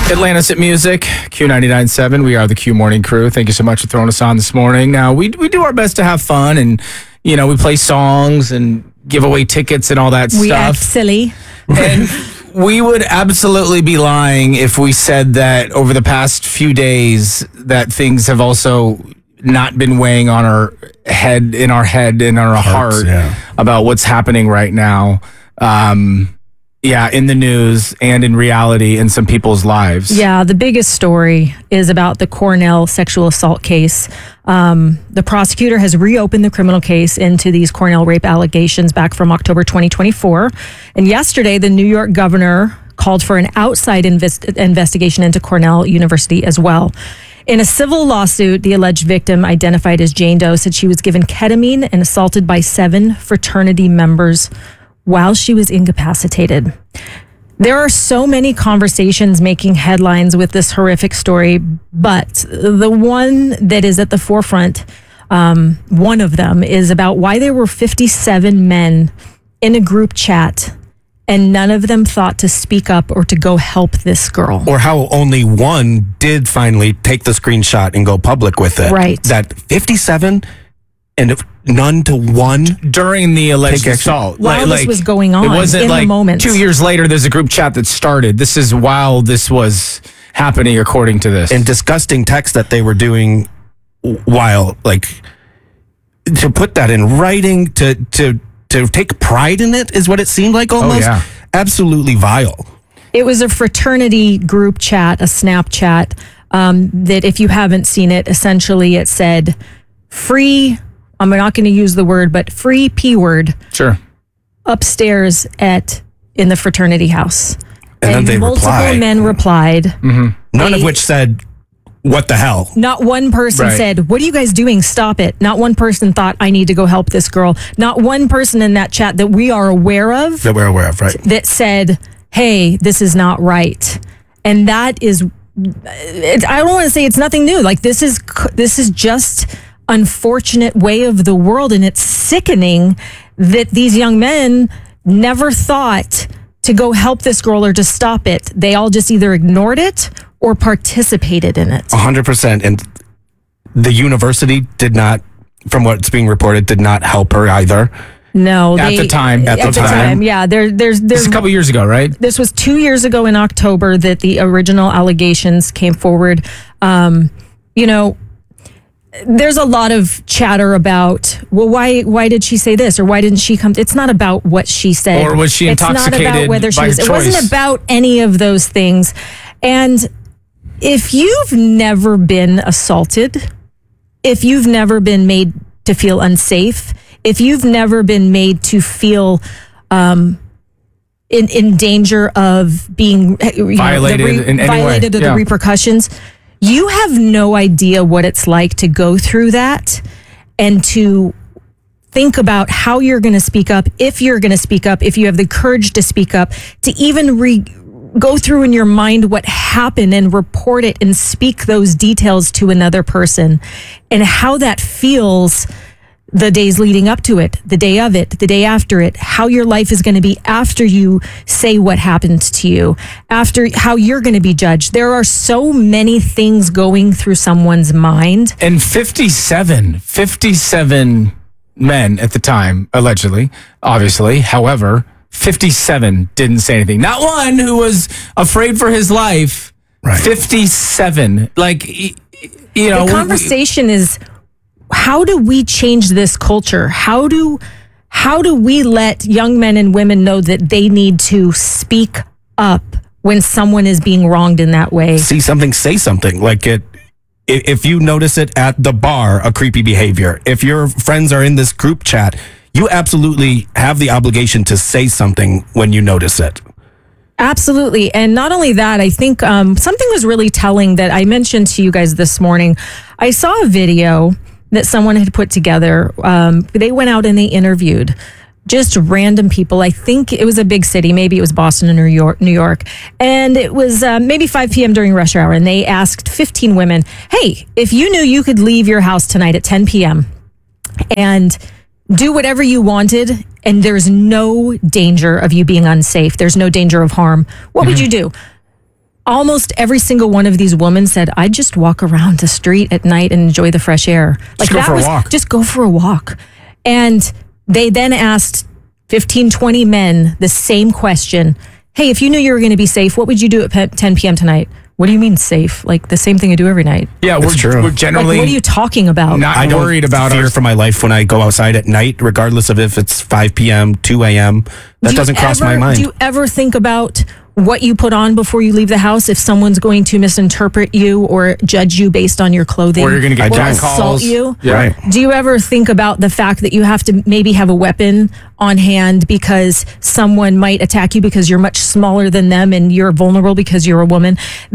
Atlantis at Music, Q99.7. We are the Q Morning Crew. Thank you so much for throwing us on this morning. Now, we do our best to have fun, and, you know, we play songs and give away tickets and all that stuff. We act silly. And we would absolutely be lying if we said that over the past few days that things have also not been weighing on our head, in our heart about what's happening right now. In the news and in reality in some people's lives. Yeah, the biggest story is about the Cornell sexual assault case. The prosecutor has reopened the criminal case into these Cornell rape allegations back from October 2024. And yesterday, the New York governor called for an outside investigation into Cornell University as well. In a civil lawsuit, the alleged victim, identified as Jane Doe, said she was given ketamine and assaulted by 7 fraternity members while she was incapacitated. There are so many conversations making headlines with this horrific story, but the one that is at the forefront, one of them, is about why there were 57 men in a group chat and none of them thought to speak up or to go help this girl. Or how only one did finally take the screenshot and go public with it. Right. That 57 and none to one during the alleged assault. While this was going on, it wasn't in like the moment. 2 years later, there's a group chat that started. This is while this was happening, according to this. And disgusting text that they were doing while, like, to put that in writing, to take pride in it is what it seemed like almost. Oh, yeah. Absolutely vile. It was a fraternity group chat, a Snapchat, that if you haven't seen it, essentially it said, free, I'm not going to use the word, but free P word. Sure. Upstairs in the fraternity house. And then they multiple men replied. Mm-hmm. None of which said, what the hell? Not one person said, what are you guys doing? Stop it. Not one person thought, I need to go help this girl. Not one person in that chat that we are aware of. That we're aware of, right. That said, hey, this is not right. And that is, I don't want to say it's nothing new. Like, this is just unfortunate way of the world, and it's sickening that these young men never thought to go help this girl or to stop it. They all just either ignored it or participated in it. 100%. And the university did not, from what's being reported, did not help her either. No, at the time. Yeah, there's this is a couple years ago, right? This was 2 years ago in October that the original allegations came forward. There's a lot of chatter about, well, why did she say this, or why didn't she come? It's not about what she said, or was she intoxicated? It's not about whether she was. It wasn't about any of those things. And if you've never been assaulted, if you've never been made to feel unsafe, if you've never been made to feel in danger of being violated in any way, violated of the repercussions, you have no idea what it's like to go through that and to think about how you're going to speak up, if you're going to speak up, if you have the courage to speak up, to even go through in your mind what happened and report it and speak those details to another person, and how that feels the days leading up to it, the day of it, the day after it, how your life is going to be after you say what happened to you, after how you're going to be judged. There are so many things going through someone's mind. And 57 men at the time, allegedly, obviously. However, 57 didn't say anything. Not one who was afraid for his life. Right. 57. Like, the conversation is, how do we change this culture? How do we let young men and women know that they need to speak up when someone is being wronged in that way? See something, say something. Like, if you notice it at the bar, a creepy behavior, if your friends are in this group chat, you absolutely have the obligation to say something when you notice it. Absolutely. And not only that, I think something was really telling that I mentioned to you guys this morning. I saw a video that someone had put together. They went out and they interviewed just random people. I think it was a big city. Maybe it was Boston or New York. And it was maybe 5 p.m. during rush hour. And they asked 15 women, hey, if you knew you could leave your house tonight at 10 p.m. and do whatever you wanted, and there's no danger of you being unsafe, there's no danger of harm, what would you do? almost every single one of these women said, "I just walk around the street at night and enjoy the fresh air." Just go for a walk. Just go for a walk. And they then asked 15, 20 men the same question. Hey, if you knew you were going to be safe, what would you do at 10 p.m. tonight? What do you mean safe? Like the same thing I do every night. Yeah, It's true. we're generally Like, what are you talking about? not I don't worried about fear our for my life when I go outside at night, regardless of if it's 5 p.m., 2 a.m. That Do you doesn't cross my ever- mind. Do you ever think about what you put on before you leave the house? If someone's going to misinterpret you or judge you based on your clothing, Or you're gonna get or phone assault calls. you. Yeah. Right. Do you ever think about the fact that you have to maybe have a weapon on hand because someone might attack you because you're much smaller than them and you're vulnerable because you're a woman?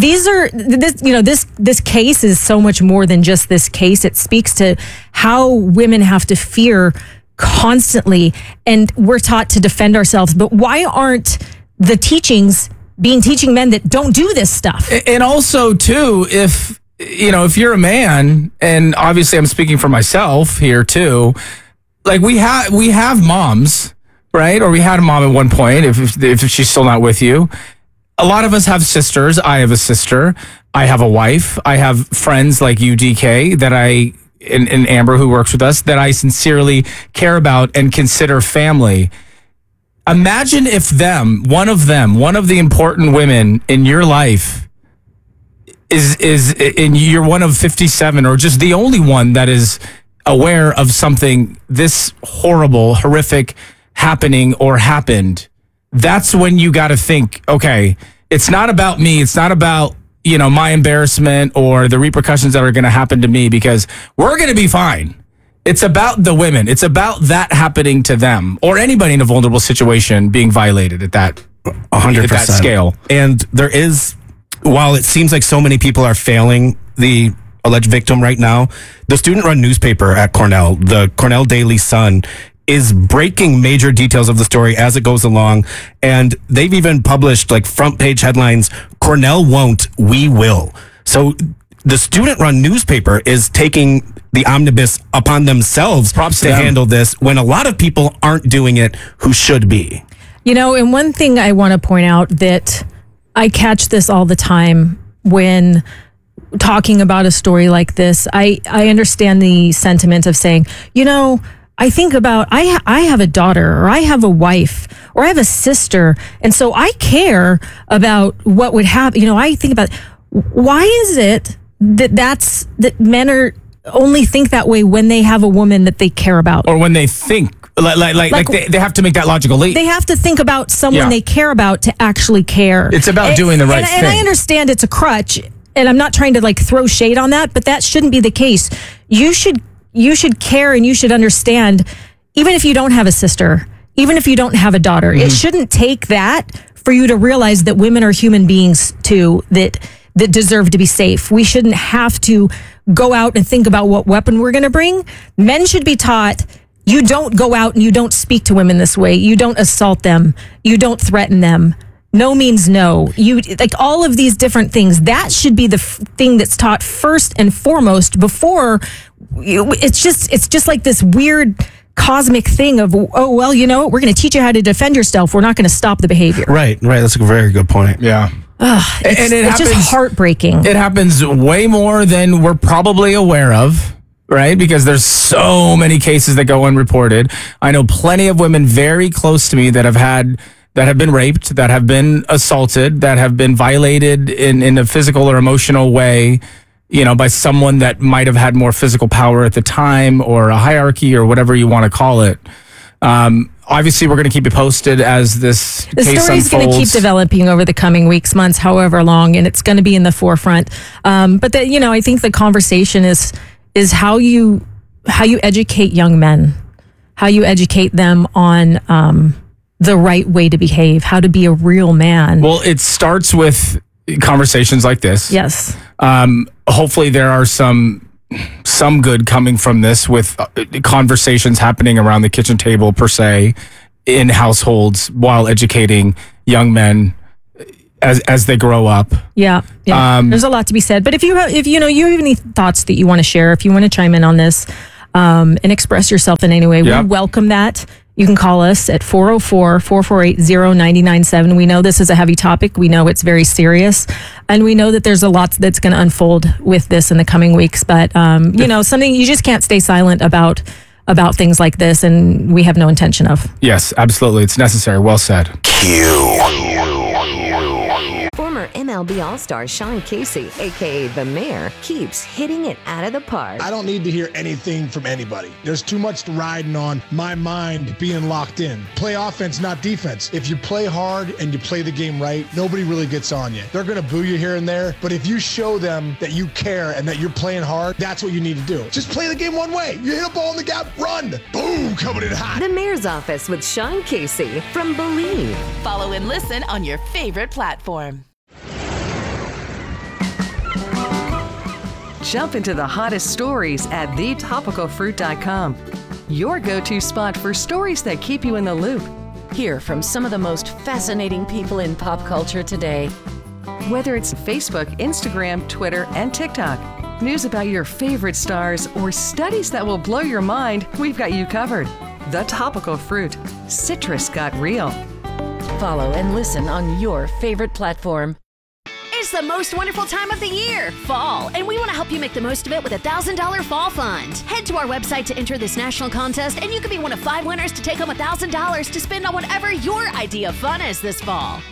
This case is so much more than just this case. It speaks to how women have to fear constantly, and we're taught to defend ourselves. But why aren't the teachings teaching men that don't do this stuff? And also, too, if you're a man, and obviously I'm speaking for myself here too, like we have moms, right? Or we had a mom at one point, if she's still not with you. A lot of us have sisters. I have a sister. I have a wife. I have friends like you, DK, and Amber, who works with us, that I sincerely care about and consider family. Imagine if one of the important women in your life and you're one of 57, or just the only one that is aware of something this horrible, horrific happening or happened. That's when you got to think, okay, it's not about me. It's not about, my embarrassment or the repercussions that are going to happen to me, because we're going to be fine. It's about the women. It's about that happening to them, or anybody in a vulnerable situation being violated at that 100% at that scale. And there is, while it seems like so many people are failing the alleged victim right now, the student-run newspaper at Cornell, the Cornell Daily Sun, is breaking major details of the story as it goes along. And they've even published like front page headlines, "Cornell won't, we will." So the student-run newspaper is taking the omnibus upon themselves Props to to them. handle this, when a lot of people aren't doing it who should be. And one thing I want to point out, that I catch this all the time when talking about a story like this. I understand the sentiment of saying, I think about, I have a daughter, or I have a wife, or I have a sister, and so I care about what would happen. I think about, why is it that men only think that way when they have a woman that they care about? Or when they think, like they have to make that logical leap. They have to think about someone Yeah. they care about to actually care. It's about doing the right and thing. I understand it's a crutch, and I'm not trying to throw shade on that, but that shouldn't be the case. You should care, and you should understand, even if you don't have a sister, even if you don't have a daughter, it shouldn't take that for you to realize that women are human beings too, that deserve to be safe. We shouldn't have to go out and think about what weapon we're going to bring. Men should be taught, you don't go out and you don't speak to women this way. You don't assault them. You don't threaten them. No means no. You all of these different things. That should be the thing that's taught first and foremost before. It's just like this weird cosmic thing of, oh, well, we're going to teach you how to defend yourself. We're not going to stop the behavior. Right. That's a very good point. Yeah. It's just heartbreaking. It happens way more than we're probably aware of, right? Because there's so many cases that go unreported. I know plenty of women very close to me that have been raped, that have been assaulted, that have been violated in a physical or emotional way, by someone that might have had more physical power at the time, or a hierarchy, or whatever you want to call it. Obviously, we're going to keep you posted as this The case story's going to keep unfolds. developing over the coming weeks, months, however long, and it's going to be in the forefront. But I think the conversation is how you educate young men, how you educate them on the right way to behave, how to be a real man. Well, it starts with conversations like this. Yes. Hopefully there are some good coming from this, with conversations happening around the kitchen table, per se, in households, while educating young men as they grow up. Yeah. There's a lot to be said. But if you have any thoughts that you want to share, if you want to chime in on this and express yourself in any way, Yeah. we welcome that. You can call us at 404-448-0997. We know this is a heavy topic. We know it's very serious. And we know that there's a lot that's going to unfold with this in the coming weeks. But, something you just can't stay silent about things like this. And we have no intention of. Yes, absolutely. It's necessary. Well said. Former MLB All-Star Sean Casey, a.k.a. The Mayor, keeps hitting it out of the park. I don't need to hear anything from anybody. There's too much riding on my mind being locked in. Play offense, not defense. If you play hard and you play the game right, nobody really gets on you. They're going to boo you here and there, but if you show them that you care and that you're playing hard, that's what you need to do. Just play the game one way. You hit a ball in the gap, run. Boom, coming in hot. The Mayor's Office with Sean Casey from Believe. Follow and listen on your favorite platform. Jump into the hottest stories at thetopicalfruit.com. Your go-to spot for stories that keep you in the loop. Hear from some of the most fascinating people in pop culture today. Whether it's Facebook, Instagram, Twitter, and TikTok, news about your favorite stars, or studies that will blow your mind, we've got you covered. The Topical Fruit. Citrus got real. Follow and listen on your favorite platform. It's the most wonderful time of the year, fall, and we want to help you make the most of it with a $1,000 fall fund. Head to our website to enter this national contest, and you could be one of 5 winners to take home $1,000 to spend on whatever your idea of fun is this fall.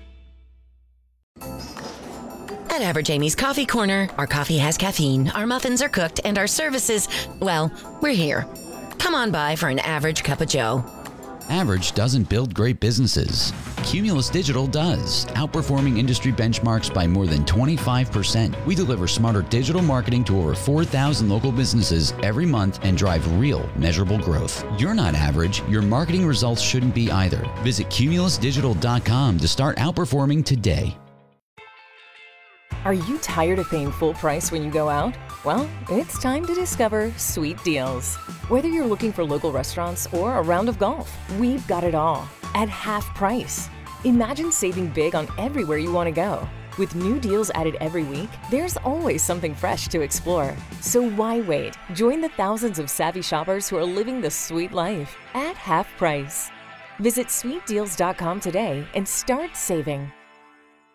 At Average Amy's Coffee Corner, our coffee has caffeine, our muffins are cooked, and our services, well, we're here. Come on by for an average cup of joe. Average doesn't build great businesses. Cumulus Digital does, outperforming industry benchmarks by more than 25%. We deliver smarter digital marketing to over 4,000 local businesses every month and drive real, measurable growth. You're not average. Your marketing results shouldn't be either. Visit cumulusdigital.com to start outperforming today. Are you tired of paying full price when you go out? Well, it's time to discover Sweet Deals. Whether you're looking for local restaurants or a round of golf, we've got it all at half price. Imagine saving big on everywhere you want to go. With new deals added every week, there's always something fresh to explore. So why wait? Join the thousands of savvy shoppers who are living the sweet life at half price. Visit sweetdeals.com today and start saving.